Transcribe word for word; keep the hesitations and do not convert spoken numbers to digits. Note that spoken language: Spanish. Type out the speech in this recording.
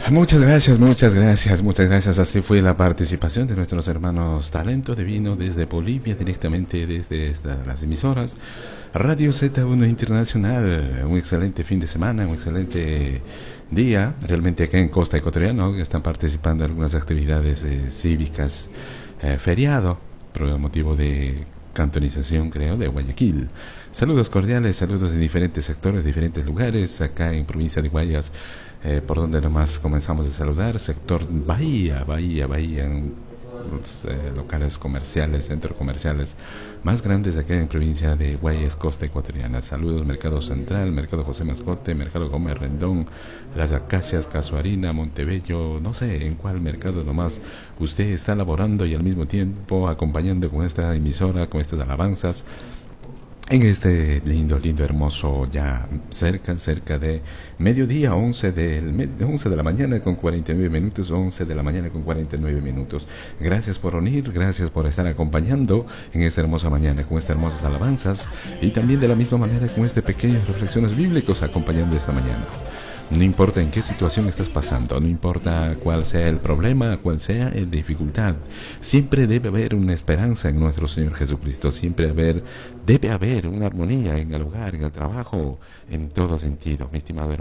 Muchas gracias, muchas gracias, muchas gracias. Así fue la participación de nuestros hermanos Talento Divino desde Bolivia, directamente desde esta- las emisoras. Radio Z uno Internacional, un excelente fin de semana, un excelente día. Realmente acá en Costa Ecuatoriana, ¿no?, están participando en algunas actividades eh, cívicas, eh, feriado, por el motivo de cantonización, creo, de Guayaquil. Saludos cordiales, saludos de diferentes sectores, diferentes lugares, acá en provincia de Guayas, eh, por donde nomás comenzamos a saludar, sector Bahía, Bahía, Bahía, en los eh, locales comerciales, centros comerciales más grandes acá en provincia de Guayas, Costa Ecuatoriana. Saludos, Mercado Central, Mercado José Mascote, Mercado Gómez Rendón, Las Acacias, Casuarina, Montebello, no sé en cuál mercado nomás usted está laborando y al mismo tiempo acompañando con esta emisora, con estas alabanzas en este lindo, lindo, hermoso, ya cerca, cerca de mediodía, once del, me- once de la mañana con cuarenta y nueve minutos, once de la mañana con cuarenta y nueve minutos. Gracias por unir, gracias por estar acompañando en esta hermosa mañana con estas hermosas alabanzas y también de la misma manera con este pequeñas reflexiones bíblicas acompañando esta mañana. No importa en qué situación estás pasando, no importa cuál sea el problema, cuál sea la dificultad, siempre debe haber una esperanza en nuestro Señor Jesucristo, siempre haber, debe haber una armonía en el hogar, en el trabajo, en todo sentido, mi estimado hermano.